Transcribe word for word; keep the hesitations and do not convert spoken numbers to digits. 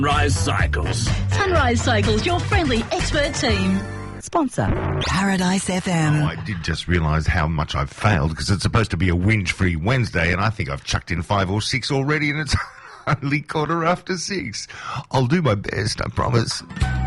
Sunrise Cycles. Sunrise Cycles, your friendly expert team. Sponsor. Paradise F M. Oh, I did just realise how much I've failed because it's supposed to be a whinge-free Wednesday and I think I've chucked in five or six already and it's only quarter after six. I'll do my best, I promise.